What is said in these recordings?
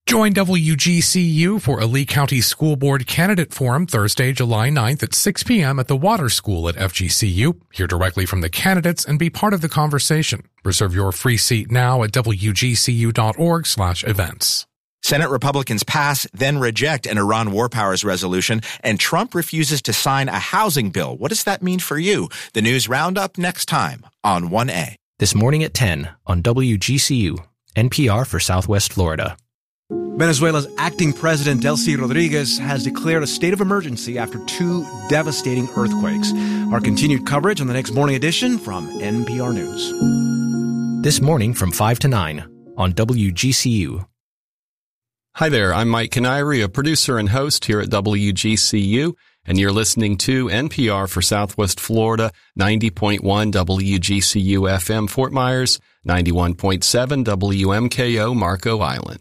Join WGCU for a Lee County School Board Candidate Forum Thursday, July 9th at 6 p.m. at the Water School at FGCU. Hear directly from the candidates and be part of the conversation. Reserve your free seat now at wgcu.org/events. Senate Republicans pass, then reject an Iran war powers resolution, and Trump refuses to sign a housing bill. What does that mean for you? The news roundup next time on 1A. This morning at 10 on WGCU, NPR for Southwest Florida. Venezuela's acting president, Delcy Rodriguez, has declared a state of emergency after 2 devastating earthquakes. Our continued coverage on the next morning edition from NPR News. This morning from 5 to 9 on WGCU. Hi there, I'm Mike Canary, a producer and host here at WGCU, and you're listening to NPR for Southwest Florida, 90.1 WGCU FM Fort Myers, 91.7 WMKO Marco Island.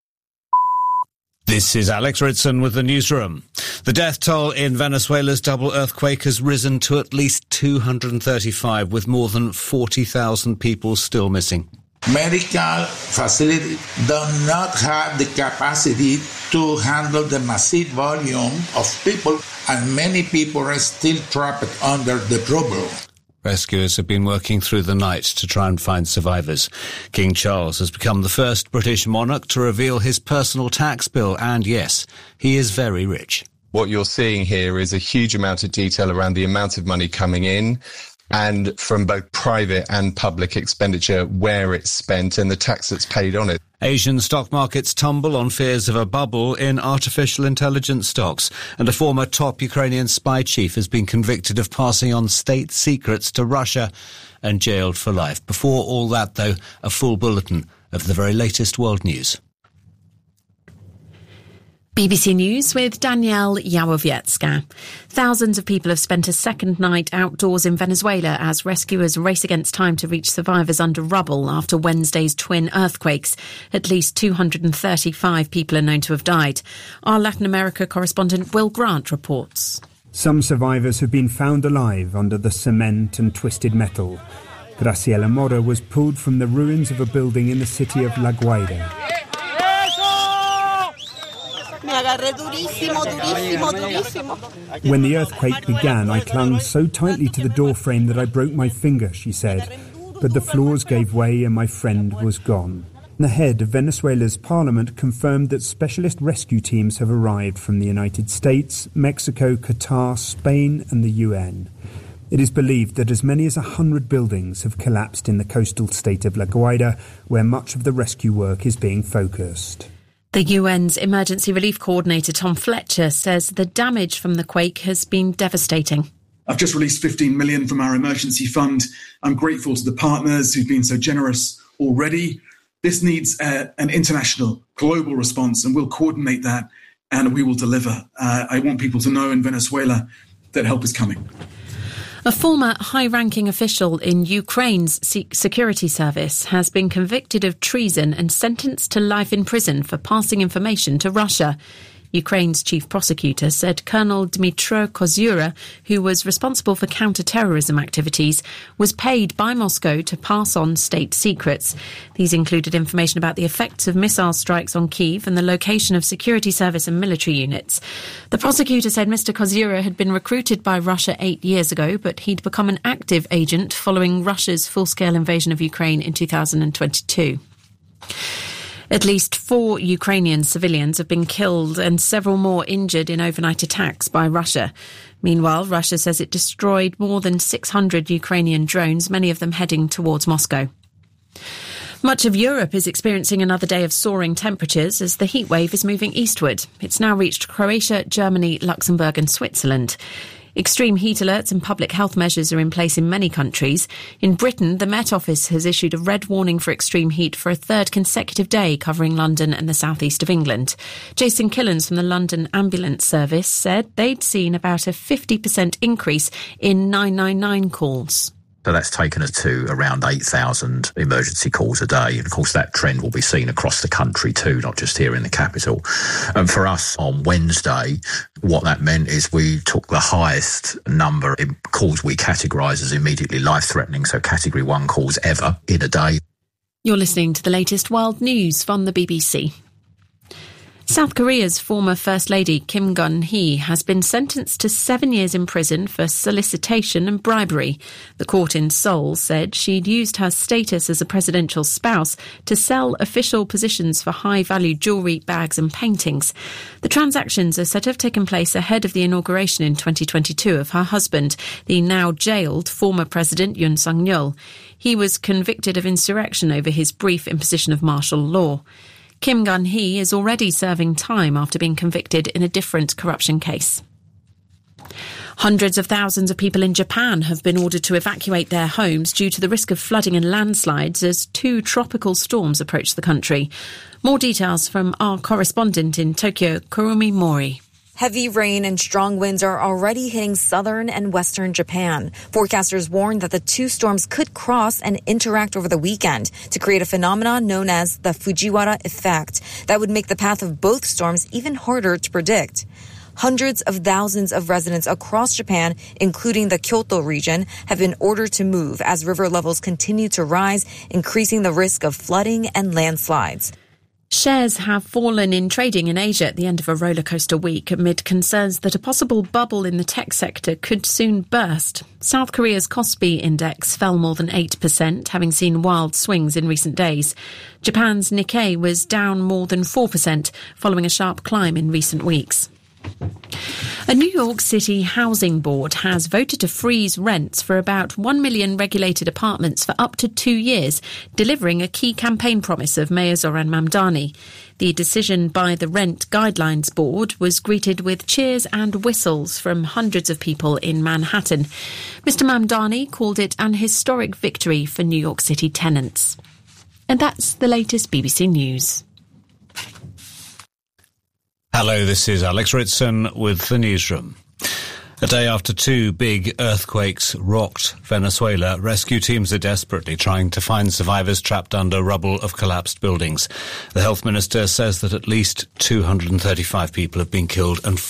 This is Alex Ritson with the newsroom. The death toll in Venezuela's double earthquake has risen to at least 235, with more than 40,000 people still missing. Medical facilities do not have the capacity to handle the massive volume of people, and many people are still trapped under the rubble. Rescuers have been working through the night to try and find survivors. King Charles has become the first British monarch to reveal his personal tax bill, and yes, he is very rich. What you're seeing here is a huge amount of detail around the amount of money coming in, and from both private and public expenditure, where it's spent and the tax that's paid on it. Asian stock markets tumble on fears of a bubble in artificial intelligence stocks, and a former top Ukrainian spy chief has been convicted of passing on state secrets to Russia and jailed for life. Before all that, though, a full bulletin of the very latest world news. BBC News with Danielle Yawowiecka. Thousands of people have spent a second night outdoors in Venezuela as rescuers race against time to reach survivors under rubble after Wednesday's twin earthquakes. At least 235 people are known to have died. Our Latin America correspondent Will Grant reports. Some survivors have been found alive under the cement and twisted metal. Graciela Mora was pulled from the ruins of a building in the city of La Guaira. When the earthquake began, I clung so tightly to the door frame that I broke my finger, she said. But the floors gave way and my friend was gone. The head of Venezuela's parliament confirmed that specialist rescue teams have arrived from the United States, Mexico, Qatar, Spain and the UN. It is believed that as many as 100 buildings have collapsed in the coastal state of La Guaira, where much of the rescue work is being focused. The UN's Emergency Relief Coordinator Tom Fletcher says the damage from the quake has been devastating. I've just released $15 million from our emergency fund. I'm grateful to the partners who've been so generous already. This needs an international, global response, and we'll coordinate that and we will deliver. I want people to know in Venezuela that help is coming. A former high-ranking official in Ukraine's security service has been convicted of treason and sentenced to life in prison for passing information to Russia. Ukraine's chief prosecutor said Colonel Dmytro Kozura, who was responsible for counter-terrorism activities, was paid by Moscow to pass on state secrets. These included information about the effects of missile strikes on Kyiv and the location of security service and military units. The prosecutor said Mr. Kozura had been recruited by Russia 8 years ago, but he'd become an active agent following Russia's full-scale invasion of Ukraine in 2022. At least 4 Ukrainian civilians have been killed and several more injured in overnight attacks by Russia. Meanwhile, Russia says it destroyed more than 600 Ukrainian drones, many of them heading towards Moscow. Much of Europe is experiencing another day of soaring temperatures as the heatwave is moving eastward. It's now reached Croatia, Germany, Luxembourg and Switzerland. Extreme heat alerts and public health measures are in place in many countries. In Britain, the Met Office has issued a red warning for extreme heat for a third consecutive day, covering London and the southeast of England. Jason Killens from the London Ambulance Service said they'd seen about a 50% increase in 999 calls. So that's taken us to around 8,000 emergency calls a day. And of course, that trend will be seen across the country too, not just here in the capital. And for us on Wednesday, what that meant is we took the highest number of calls we categorise as immediately life-threatening, so Category 1 calls ever in a day. You're listening to the latest world news from the BBC. South Korea's former First Lady Kim Gun-hee has been sentenced to 7 years in prison for solicitation and bribery. The court in Seoul said she'd used her status as a presidential spouse to sell official positions for high-value jewellery, bags and paintings. The transactions are said to have taken place ahead of the inauguration in 2022 of her husband, the now jailed former President Yoon Suk-yeol. He was convicted of insurrection over his brief imposition of martial law. Kim Gun-hee is already serving time after being convicted in a different corruption case. Hundreds of thousands of people in Japan have been ordered to evacuate their homes due to the risk of flooding and landslides as 2 tropical storms approach the country. More details from our correspondent in Tokyo, Kurumi Mori. Heavy rain and strong winds are already hitting southern and western Japan. Forecasters warn that the 2 storms could cross and interact over the weekend to create a phenomenon known as the Fujiwara effect that would make the path of both storms even harder to predict. Hundreds of thousands of residents across Japan, including the Kyoto region, have been ordered to move as river levels continue to rise, increasing the risk of flooding and landslides. Shares have fallen in trading in Asia at the end of a rollercoaster week amid concerns that a possible bubble in the tech sector could soon burst. South Korea's Kospi index fell more than 8%, having seen wild swings in recent days. Japan's Nikkei was down more than 4%, following a sharp climb in recent weeks. A New York City housing board has voted to freeze rents for about 1 million regulated apartments for up to 2 years, delivering a key campaign promise of Mayor Zoran Mamdani. The decision by the Rent Guidelines Board was greeted with cheers and whistles from hundreds of people in Manhattan. Mr. Mamdani called it an historic victory for New York City tenants. And that's the latest BBC News. Hello, this is Alex Ritson with the newsroom. A day after 2 big earthquakes rocked Venezuela, rescue teams are desperately trying to find survivors trapped under rubble of collapsed buildings. The health minister says that at least 235 people have been killed and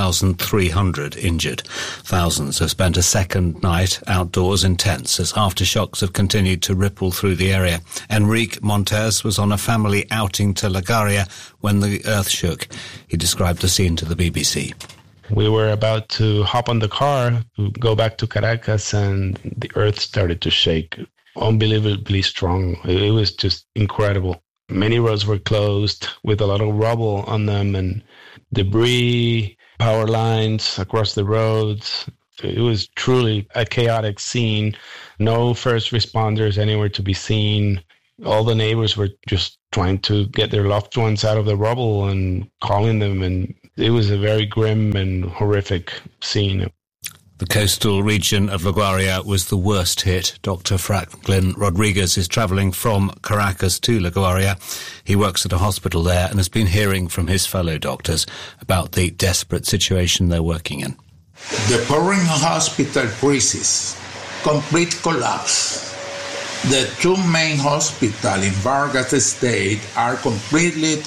4,300 injured. Thousands have spent a second night outdoors in tents as aftershocks have continued to ripple through the area. Enrique Montes was on a family outing to La Guaira when the earth shook. He described the scene to the BBC. We were about to hop on the car to go back to Caracas, and the earth started to shake. Unbelievably strong. It was just incredible. Many roads were closed with a lot of rubble on them and debris, power lines across the roads. It was truly a chaotic scene. No first responders anywhere to be seen. All the neighbors were just trying to get their loved ones out of the rubble and calling them, and it was a very grim and horrific scene. The coastal region of La Guaira was the worst hit. Dr. Franklin Rodriguez is travelling from Caracas to La Guaira. He works at a hospital there and has been hearing from his fellow doctors about the desperate situation they're working in. The current hospital crisis, complete collapse. The 2 main hospitals in Vargas State are completely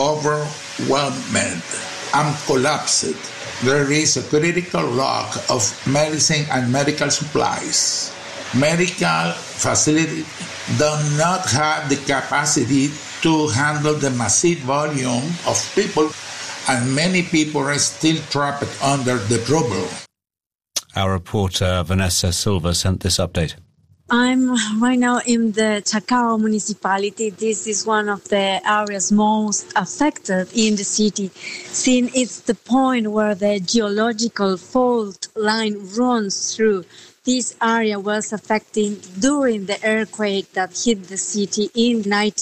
overwhelmed and collapsed. There is a critical lack of medicine and medical supplies. Medical facilities do not have the capacity to handle the massive volume of people, and many people are still trapped under the rubble. Our reporter Vanessa Silva sent this update. I'm right now in the Chacao municipality. This is one of the areas most affected in the city, since it's the point where the geological fault line runs through. This area was affected during the earthquake that hit the city in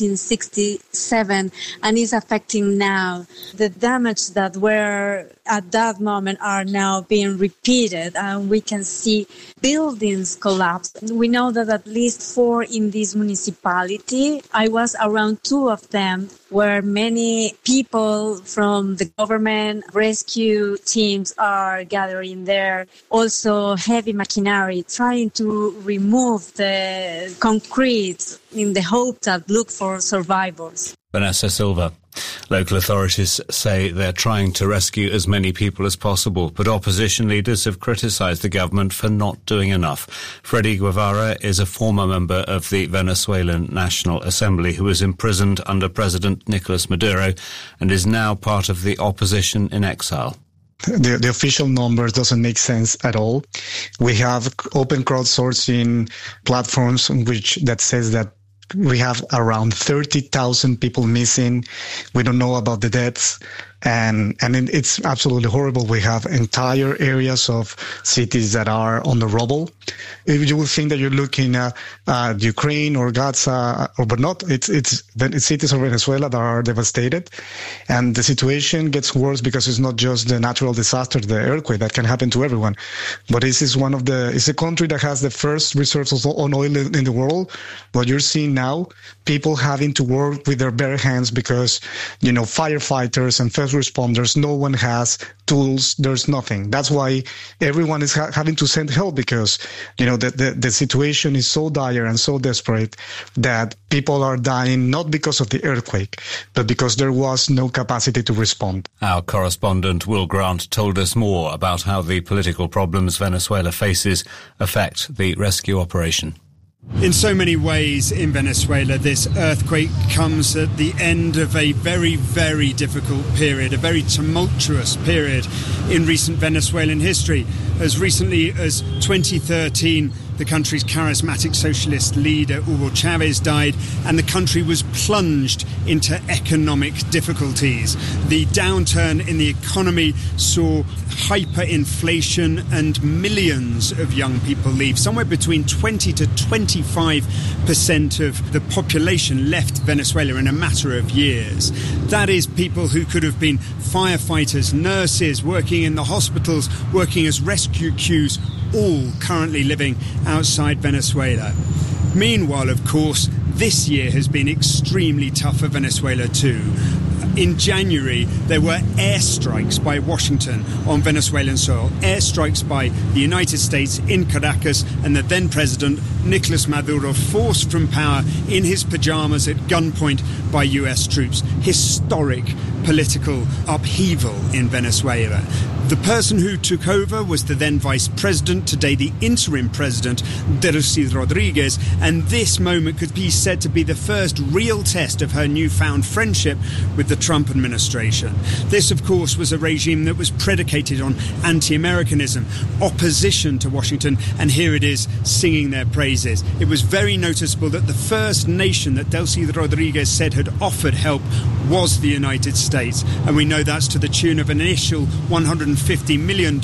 1967 and is affecting now. The damage that were at that moment are now being repeated, and we can see buildings collapse. We know that at least 4 in this municipality. I was around 2 of them, where many people from the government rescue teams are gathering there. Also heavy machinery trying to remove the concrete in the hope that look for survivors. Vanessa Silva. Local authorities say they're trying to rescue as many people as possible, but opposition leaders have criticised the government for not doing enough. Freddy Guevara is a former member of the Venezuelan National Assembly who was imprisoned under President Nicolas Maduro and is now part of the opposition in exile. The official number doesn't make sense at all. We have open crowdsourcing platforms that says that we have around 30,000 people missing. We don't know about the deaths. And it's absolutely horrible. We have entire areas of cities that are on the rubble. You would think that you're looking at Ukraine or Gaza, but not. It's the cities of Venezuela that are devastated. And the situation gets worse because it's not just the natural disaster, the earthquake that can happen to everyone. But this is it's a country that has the first reserves on oil in the world. What you're seeing now, people having to work with their bare hands because, firefighters and first responders, no one has tools, there's nothing. That's why everyone is having to send help because, the situation is so dire and so desperate that people are dying not because of the earthquake, but because there was no capacity to respond. Our correspondent Will Grant told us more about how the political problems Venezuela faces affect the rescue operation. In so many ways in Venezuela, this earthquake comes at the end of a very, very difficult period, a very tumultuous period in recent Venezuelan history. As recently as 2013, the country's charismatic socialist leader, Hugo Chavez, died, and the country was plunged into economic difficulties. The downturn in the economy saw hyperinflation and millions of young people leave. Somewhere between 20 to 25% of the population left Venezuela in a matter of years. That is people who could have been firefighters, nurses, working in the hospitals, working as rescue crews, all currently living outside Venezuela. Meanwhile, of course, this year has been extremely tough for Venezuela too. In January, there were airstrikes by Washington on Venezuelan soil, airstrikes by the United States in Caracas, and the then president, Nicolas Maduro, forced from power in his pajamas at gunpoint by US troops. Historic political upheaval in Venezuela. The person who took over was the then vice president, today the interim president, Delcy Rodriguez, and this moment could be said to be the first real test of her newfound friendship with the Trump administration. This, of course, was a regime that was predicated on anti-Americanism, opposition to Washington, and here it is singing their praises. It was very noticeable that the first nation that Delcy Rodriguez said had offered help was the United States, and we know that's to the tune of an initial $150 million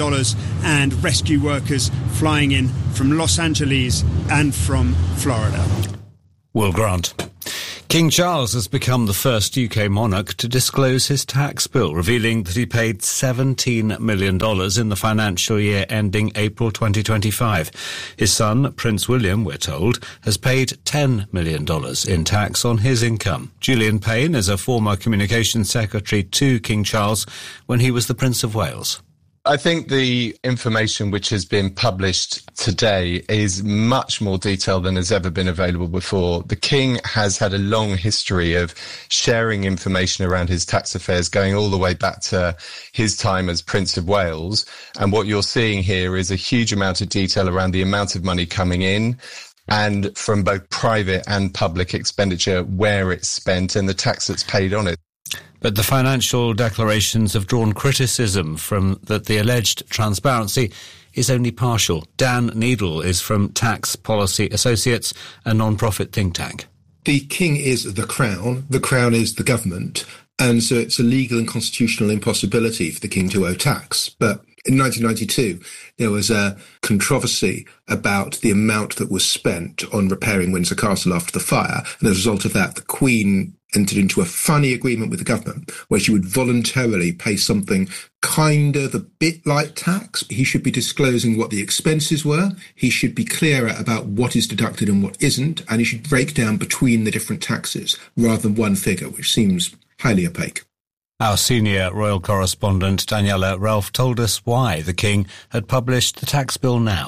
and rescue workers flying in from Los Angeles and from Florida. Will Grant. King Charles has become the first UK monarch to disclose his tax bill, revealing that he paid $17 million in the financial year ending April 2025. His son, Prince William, we're told, has paid $10 million in tax on his income. Julian Payne is a former communications secretary to King Charles when he was the Prince of Wales. I think the information which has been published today is much more detailed than has ever been available before. The King has had a long history of sharing information around his tax affairs going all the way back to his time as Prince of Wales. And what you're seeing here is a huge amount of detail around the amount of money coming in, and from both private and public expenditure, where it's spent and the tax that's paid on it. But the financial declarations have drawn criticism from that the alleged transparency is only partial. Dan Needle is from Tax Policy Associates, a non-profit think tank. The King is the Crown is the government, and so it's a legal and constitutional impossibility for the King to owe tax. But in 1992, there was a controversy about the amount that was spent on repairing Windsor Castle after the fire, and as a result of that, the Queen entered into a funny agreement with the government where she would voluntarily pay something kind of a bit like tax. He should be disclosing what the expenses were. He should be clearer about what is deducted and what isn't. And he should break down between the different taxes rather than one figure, which seems highly opaque. Our senior royal correspondent, Daniela Ralph, told us why the King had published the tax bill now.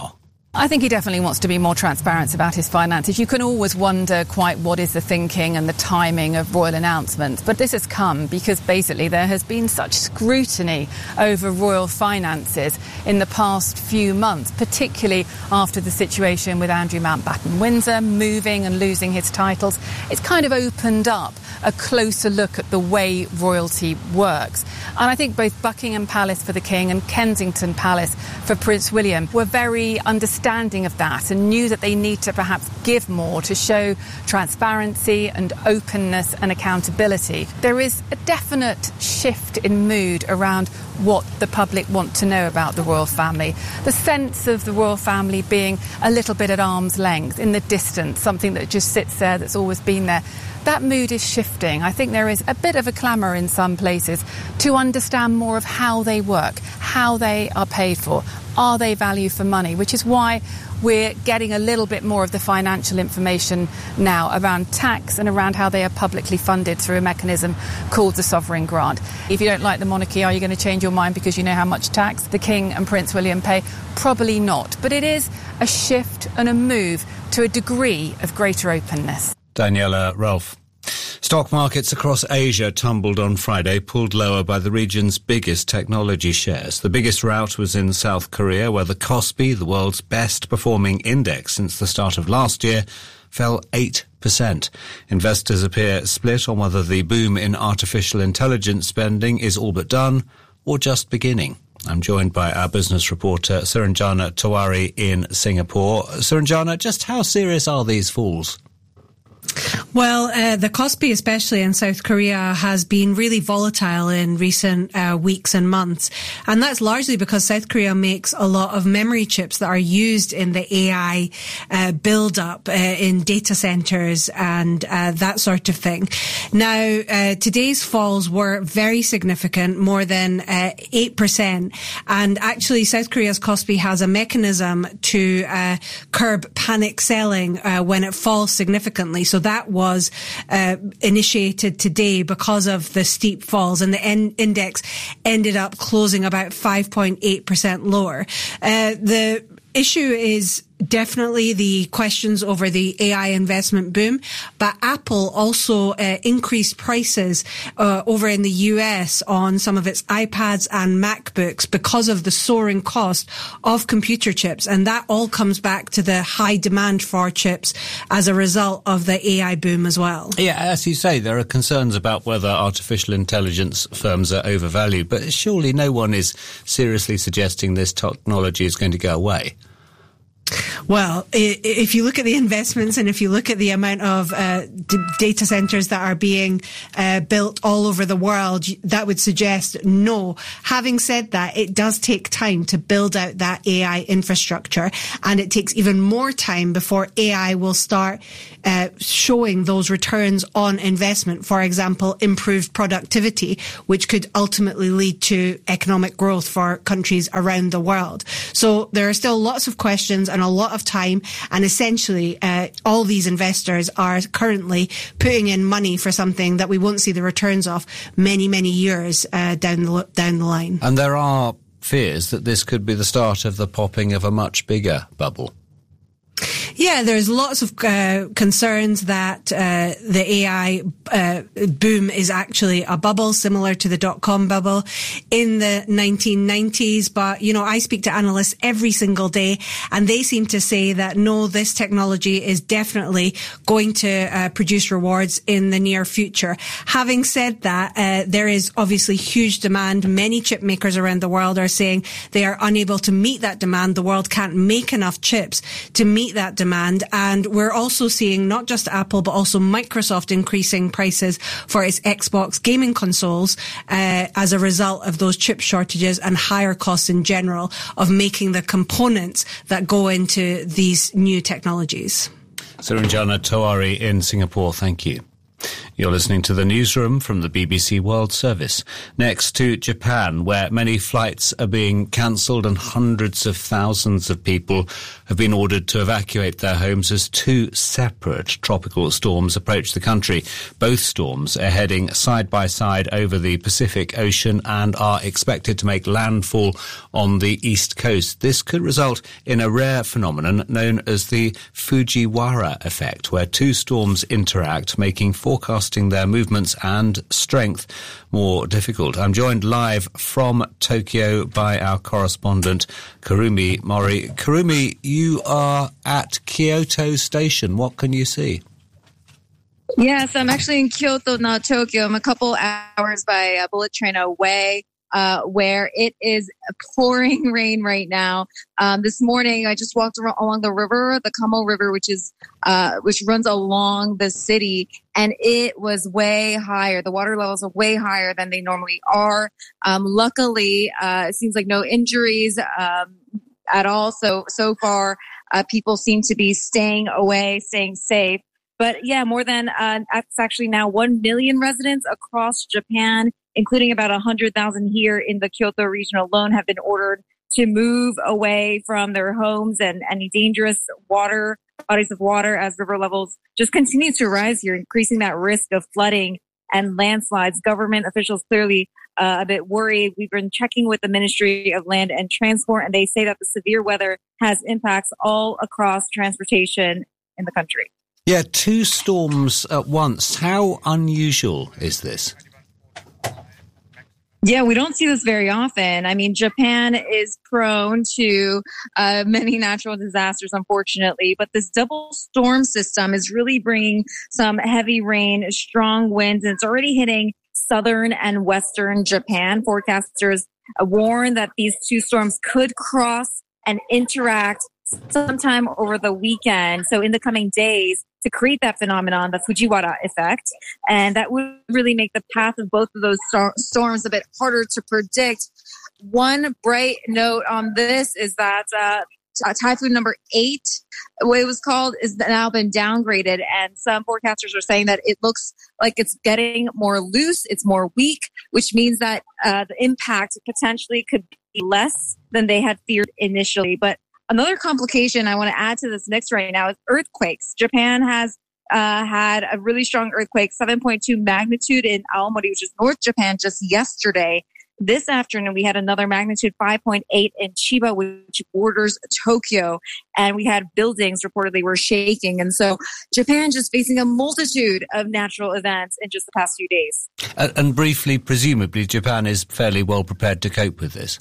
I think he definitely wants to be more transparent about his finances. You can always wonder quite what is the thinking and the timing of royal announcements. But this has come because basically there has been such scrutiny over royal finances in the past few months, particularly after the situation with Andrew Mountbatten-Windsor moving and losing his titles. It's kind of opened up a closer look at the way royalty works. And I think both Buckingham Palace for the King and Kensington Palace for Prince William were very understanding of that and knew that they need to perhaps give more to show transparency and openness and accountability. There is a definite shift in mood around what the public want to know about the royal family. The sense of the royal family being a little bit at arm's length, in the distance, something that just sits there, that's always been there. That mood is shifting. I think there is a bit of a clamour in some places to understand more of how they work, how they are paid for, are they value for money, which is why we're getting a little bit more of the financial information now around tax and around how they are publicly funded through a mechanism called the sovereign grant. If you don't like the monarchy, are you going to change your mind because you know how much tax the King and Prince William pay? Probably not. But it is a shift and a move to a degree of greater openness. Daniela Rolfe. Stock markets across Asia tumbled on Friday, pulled lower by the region's biggest technology shares. The biggest rout was in South Korea, where the Kospi, the world's best performing index since the start of last year, fell 8%. Investors appear split on whether the boom in artificial intelligence spending is all but done or just beginning. I'm joined by our business reporter, Suranjana Tewari in Singapore. Suranjana, just how serious are these falls? Well, the Kospi, especially in South Korea, has been really volatile in recent weeks and months. And that's largely because South Korea makes a lot of memory chips that are used in the AI build-up in data centers and that sort of thing. Now, today's falls were very significant, more than 8%. And actually, South Korea's Kospi has a mechanism to curb panic selling when it falls significantly. So that was initiated today because of the steep falls, and the index ended up closing about 5.8% lower. The issue is definitely the questions over the AI investment boom, but Apple also increased prices over in the US on some of its iPads and MacBooks because of the soaring cost of computer chips, and that all comes back to the high demand for chips as a result of the AI boom as well. Yeah, as you say, there are concerns about whether artificial intelligence firms are overvalued, but surely no one is seriously suggesting this technology is going to go away. Well, if you look at the investments and if you look at the amount of data centers that are being built all over the world, that would suggest no. Having said that, it does take time to build out that AI infrastructure, and it takes even more time before AI will start showing those returns on investment. For example, improved productivity, which could ultimately lead to economic growth for countries around the world. So there are still lots of questions and a lot of time, and essentially all these investors are currently putting in money for something that we won't see the returns of many years down the line. And there are fears that this could be the start of the popping of a much bigger bubble. Yeah, there's lots of concerns that the AI boom is actually a bubble similar to the dot-com bubble in the 1990s. But, you know, I speak to analysts every single day, and they seem to say that, no, this technology is definitely going to produce rewards in the near future. Having said that, there is obviously huge demand. Many chip makers around the world are saying they are unable to meet that demand. The world can't make enough chips to meet that demand. And we're also seeing not just Apple, but also Microsoft increasing prices for its Xbox gaming consoles as a result of those chip shortages and higher costs in general of making the components that go into these new technologies. Suranjana Tewari in Singapore, thank you. You're listening to the newsroom from the BBC World Service. Next to Japan, where many flights are being cancelled and hundreds of thousands of people have been ordered to evacuate their homes as two separate tropical storms approach the country. Both storms are heading side by side over the Pacific Ocean and are expected to make landfall on the east coast. This could result in a rare phenomenon known as the Fujiwara effect, where two storms interact, making forecasting their movements and strength more difficult. I'm joined live from Tokyo by our correspondent, Kurumi Mori. Kurumi, you are at Kyoto Station. What can you see? Yes, I'm actually in Kyoto, not Tokyo. I'm a couple hours by a bullet train away, where it is pouring rain right now. This morning, I just walked along the river, the Kamo River, which runs along the city, and it was way higher. The water levels are way higher than they normally are. Luckily, it seems like no injuries at all. So far, people seem to be staying away, staying safe. But yeah, more than it's actually now 1 million residents across Japan, including about 100,000 here in the Kyoto region alone, have been ordered to move away from their homes and any dangerous bodies of water as river levels just continue to rise here, increasing that risk of flooding and landslides. Government officials clearly a bit worried. We've been checking with the Ministry of Land and Transport, and they say that the severe weather has impacts all across transportation in the country. Yeah, two storms at once. How unusual is this? Yeah, we don't see this very often. I mean, Japan is prone to many natural disasters, unfortunately, but this double storm system is really bringing some heavy rain, strong winds, and it's already hitting southern and western Japan. Forecasters warn that these two storms could cross and interact sometime over the weekend. So in the coming days, to create that phenomenon, the Fujiwara effect. And that would really make the path of both of those storms a bit harder to predict. One bright note on this is that typhoon number 8, the way it was called, is now been downgraded. And some forecasters are saying that it looks like it's getting more loose, it's more weak, which means that the impact potentially could be less than they had feared initially. But another complication I want to add to this mix right now is earthquakes. Japan has had a really strong earthquake, 7.2 magnitude in Aomori, which is North Japan, just yesterday. This afternoon, we had another magnitude 5.8 in Chiba, which borders Tokyo. And we had buildings reportedly were shaking. And so Japan just facing a multitude of natural events in just the past few days. And briefly, presumably, Japan is fairly well prepared to cope with this.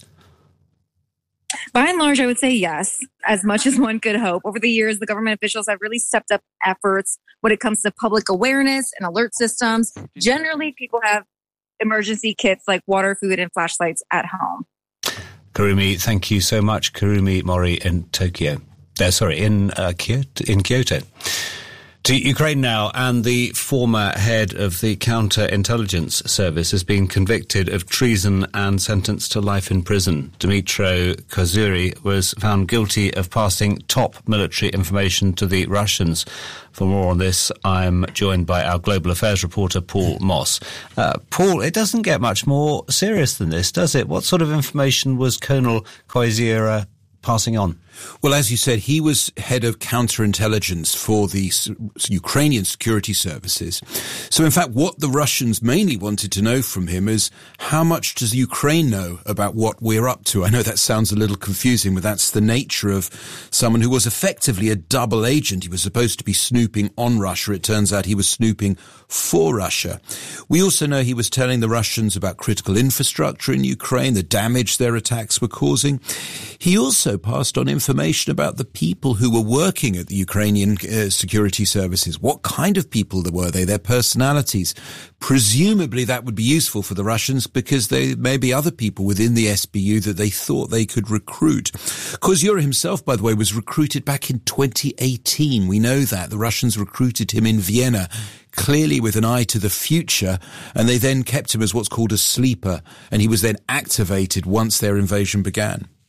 By and large, I would say yes, as much as one could hope. Over the years, the government officials have really stepped up efforts when it comes to public awareness and alert systems. Generally, people have emergency kits like water, food, and flashlights at home. Kurumi, thank you so much. Kurumi Mori in Tokyo. In Kyoto. To Ukraine now, and the former head of the counterintelligence service has been convicted of treason and sentenced to life in prison. Dmytro Kozuri was found guilty of passing top military information to the Russians. For more on this, I'm joined by our global affairs reporter, Paul Moss. Paul, it doesn't get much more serious than this, does it? What sort of information was Colonel Kozuri passing on? Well, as you said, he was head of counterintelligence for the Ukrainian security services. So, in fact, what the Russians mainly wanted to know from him is how much does Ukraine know about what we're up to? I know that sounds a little confusing, but that's the nature of someone who was effectively a double agent. He was supposed to be snooping on Russia. It turns out he was snooping for Russia. We also know he was telling the Russians about critical infrastructure in Ukraine, the damage their attacks were causing. He also passed on information about the people who were working at the Ukrainian security services. What kind of people were they? Their personalities. Presumably that would be useful for the Russians because there may be other people within the SBU that they thought they could recruit. Kozuri himself, by the way, was recruited back in 2018. We know that. The Russians recruited him in Vienna, clearly with an eye to the future, and they then kept him as what's called a sleeper, and he was then activated once their invasion began.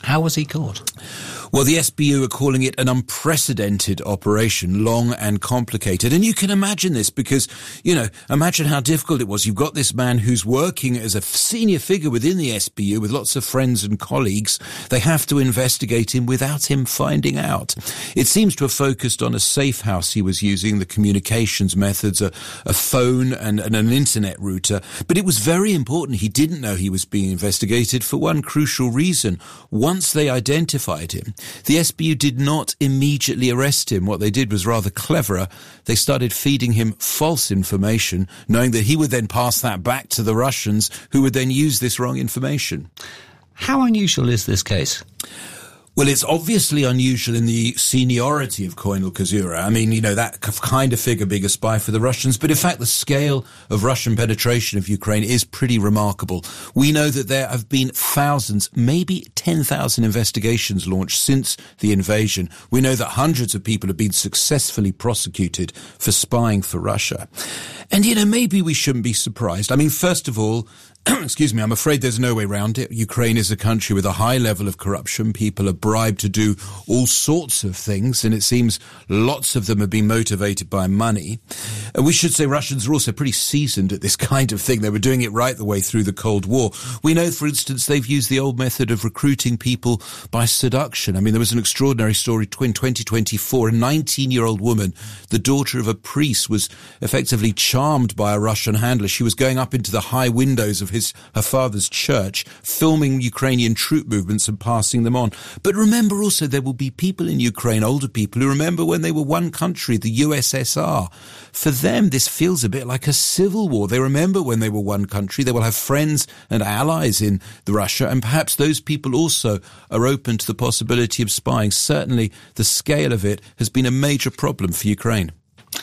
How was he caught? Well, the SBU are calling it an unprecedented operation, long and complicated. And you can imagine this because, imagine how difficult it was. You've got this man who's working as a senior figure within the SBU with lots of friends and colleagues. They have to investigate him without him finding out. It seems to have focused on a safe house he was using, the communications methods, a phone and an internet router. But it was very important. He didn't know he was being investigated for one crucial reason. Once they identified him, the SBU did not immediately arrest him. What they did was rather cleverer. They started feeding him false information, knowing that he would then pass that back to the Russians, who would then use this wrong information. How unusual is this case? Well, it's obviously unusual in the seniority of Koinul Kozura. I mean, that kind of figure being a spy for the Russians. But in fact, the scale of Russian penetration of Ukraine is pretty remarkable. We know that there have been thousands, maybe 10,000 investigations launched since the invasion. We know that hundreds of people have been successfully prosecuted for spying for Russia. And, maybe we shouldn't be surprised. I mean, first of all, excuse me, I'm afraid there's no way around it. Ukraine is a country with a high level of corruption. People are bribed to do all sorts of things, and it seems lots of them have been motivated by money. And we should say Russians are also pretty seasoned at this kind of thing. They were doing it right the way through the Cold War. We know, for instance, they've used the old method of recruiting people by seduction. I mean, there was an extraordinary story in 2024. A 19-year-old woman, the daughter of a priest, was effectively charmed by a Russian handler. She was going up into the high windows of her father's church, filming Ukrainian troop movements and passing them on. But remember also, there will be people in Ukraine, older people, who remember when they were one country, the USSR. For them, this feels a bit like a civil war. They remember when they were one country. They will have friends and allies in Russia, and perhaps those people also are open to the possibility of spying. Certainly, the scale of it has been a major problem for Ukraine.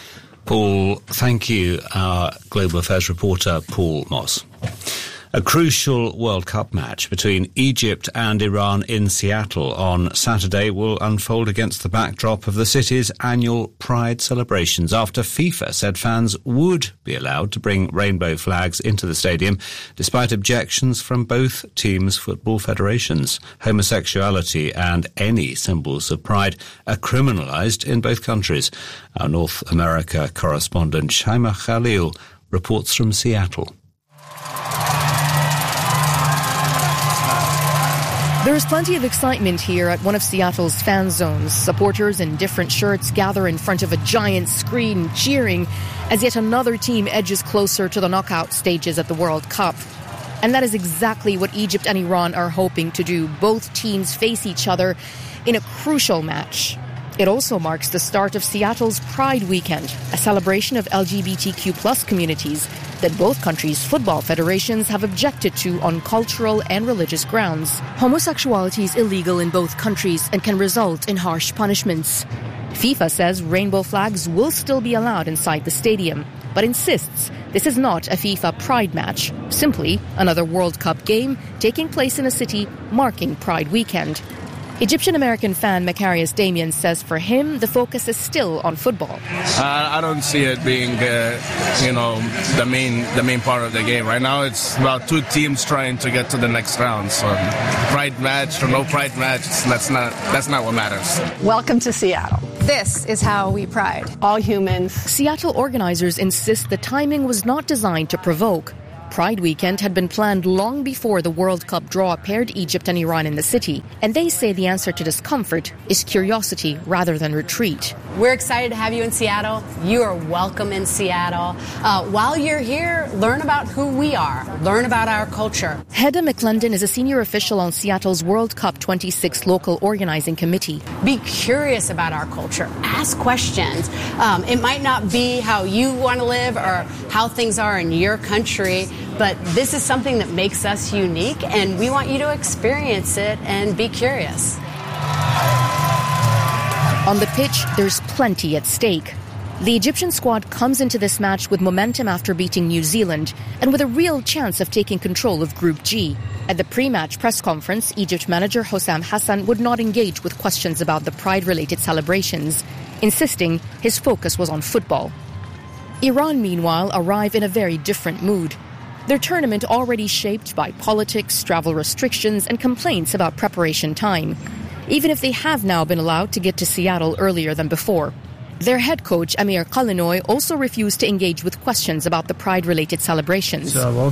Paul, thank you. Our Global Affairs reporter, Paul Moss. A crucial World Cup match between Egypt and Iran in Seattle on Saturday will unfold against the backdrop of the city's annual Pride celebrations after FIFA said fans would be allowed to bring rainbow flags into the stadium despite objections from both teams' football federations. Homosexuality and any symbols of pride are criminalized in both countries. Our North America correspondent Shaima Khalil reports from Seattle. There is plenty of excitement here at one of Seattle's fan zones. Supporters in different shirts gather in front of a giant screen cheering as yet another team edges closer to the knockout stages at the World Cup. And that is exactly what Egypt and Iran are hoping to do. Both teams face each other in a crucial match. It also marks the start of Seattle's Pride Weekend, a celebration of LGBTQ+ communities that both countries' football federations have objected to on cultural and religious grounds. Homosexuality is illegal in both countries and can result in harsh punishments. FIFA says rainbow flags will still be allowed inside the stadium, but insists this is not a FIFA Pride match, simply another World Cup game taking place in a city marking Pride Weekend. Egyptian-American fan Macarius Damian says for him, the focus is still on football. I don't see it being, the main part of the game. Right now, it's about two teams trying to get to the next round. So, pride match or no pride match, that's not what matters. Welcome to Seattle. This is how we pride all humans. Seattle organizers insist the timing was not designed to provoke. Pride Weekend had been planned long before the World Cup draw paired Egypt and Iran in the city, and they say the answer to discomfort is curiosity rather than retreat. We're excited to have you in Seattle. You are welcome in Seattle. While you're here, learn about who we are, learn about our culture. Hedda McClendon is a senior official on Seattle's World Cup 26 local organizing committee. Be curious about our culture. Ask questions. It might not be how you want to live or how things are in your country, but this is something that makes us unique, and we want you to experience it and be curious. On the pitch, there's plenty at stake. The Egyptian squad comes into this match with momentum after beating New Zealand and with a real chance of taking control of Group G. At the pre-match press conference, Egypt manager Hossam Hassan would not engage with questions about the pride-related celebrations, insisting his focus was on football. Iran, meanwhile, arrive in a very different mood. Their tournament already shaped by politics, travel restrictions, and complaints about preparation time, even if they have now been allowed to get to Seattle earlier than before. Their head coach, Amir Kalinoy, also refused to engage with questions about the Pride-related celebrations. We are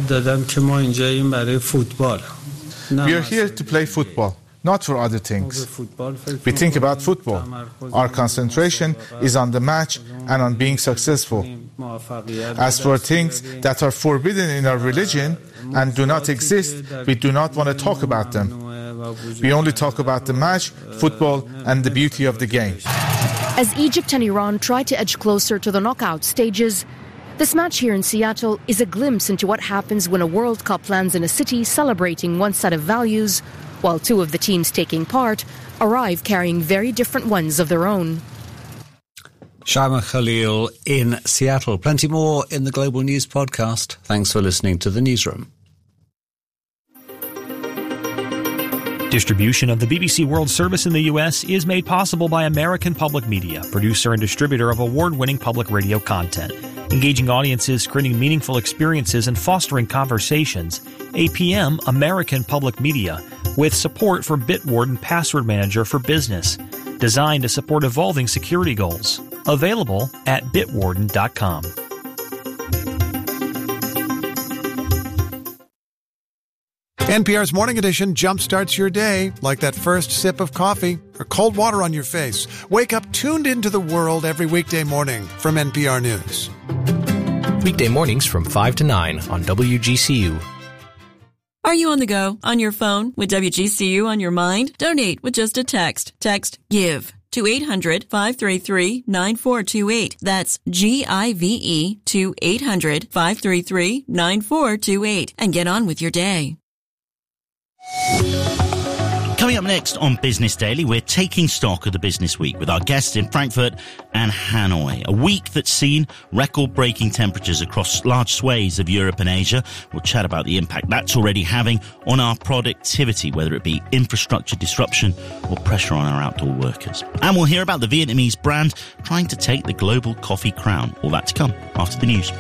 here to play football, not for other things. We think about football. Our concentration is on the match and on being successful. As for things that are forbidden in our religion and do not exist, we do not want to talk about them. We only talk about the match, football, and the beauty of the game. As Egypt and Iran try to edge closer to the knockout stages, this match here in Seattle is a glimpse into what happens when a World Cup lands in a city celebrating one set of values, while two of the teams taking part arrive carrying very different ones of their own. Shaima Khalil in Seattle. Plenty more in the Global News podcast. Thanks for listening to The Newsroom. Distribution of the BBC World Service in the U.S. is made possible by American Public Media, producer and distributor of award-winning public radio content. Engaging audiences, creating meaningful experiences, and fostering conversations. APM, American Public Media, with support for Bitwarden Password Manager for Business. Designed to support evolving security goals. Available at bitwarden.com. NPR's Morning Edition jumpstarts your day like that first sip of coffee or cold water on your face. Wake up tuned into the world every weekday morning from NPR News. Weekday mornings from 5 to 9 on WGCU. Are you on the go, on your phone, with WGCU on your mind? Donate with just a text. Text GIVE to 800-533-9428. That's GIVE to 800-533-9428. And get on with your day. Coming up next on Business Daily, we're taking stock of the business week with our guests in Frankfurt and Hanoi. A week that's seen record-breaking temperatures across large swathes of Europe and Asia. We'll chat about the impact that's already having on our productivity, whether it be infrastructure disruption or pressure on our outdoor workers. And we'll hear about the Vietnamese brand trying to take the global coffee crown. All that to come after the news.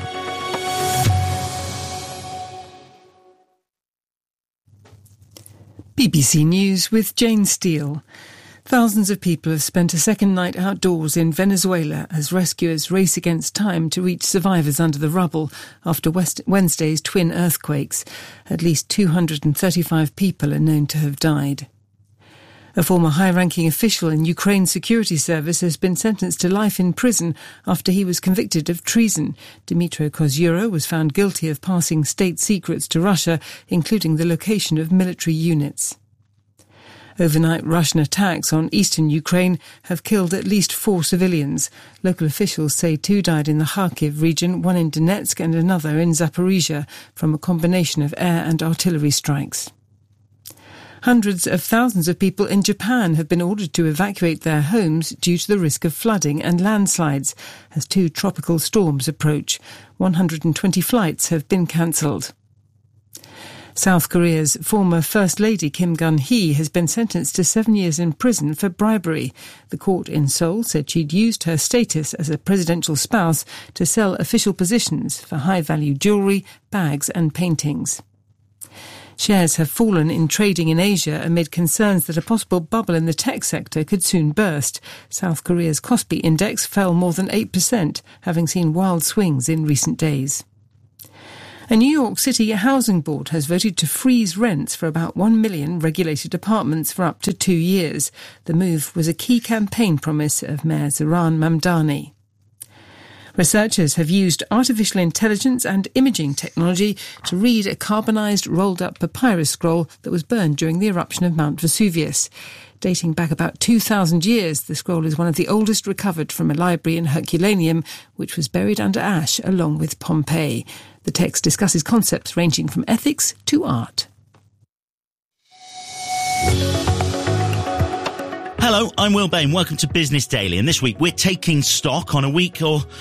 BBC News with Jane Steele. Thousands of people have spent a second night outdoors in Venezuela as rescuers race against time to reach survivors under the rubble after Wednesday's twin earthquakes. At least 235 people are known to have died. A former high-ranking official in Ukraine's security service has been sentenced to life in prison after he was convicted of treason. Dmytro Kozura was found guilty of passing state secrets to Russia, including the location of military units. Overnight Russian attacks on eastern Ukraine have killed at least 4 civilians. Local officials say 2 died in the Kharkiv region, 1 in Donetsk and another in Zaporizhia, from a combination of air and artillery strikes. Hundreds of thousands of people in Japan have been ordered to evacuate their homes due to the risk of flooding and landslides as 2 tropical storms approach. 120 flights have been cancelled. South Korea's former First Lady Kim Gun-hee has been sentenced to 7 years in prison for bribery. The court in Seoul said she'd used her status as a presidential spouse to sell official positions for high-value jewellery, bags and paintings. Shares have fallen in trading in Asia amid concerns that a possible bubble in the tech sector could soon burst. South Korea's Kospi index fell more than 8%, having seen wild swings in recent days. A New York City housing board has voted to freeze rents for about 1 million regulated apartments for up to 2 years. The move was a key campaign promise of Mayor Zohran Mamdani. Researchers have used artificial intelligence and imaging technology to read a carbonised rolled-up papyrus scroll that was burned during the eruption of Mount Vesuvius. Dating back about 2,000 years, the scroll is one of the oldest recovered from a library in Herculaneum, which was buried under ash along with Pompeii. The text discusses concepts ranging from ethics to art. Hello, I'm Will Bain. Welcome to Business Daily. And this week we're taking stock on a week or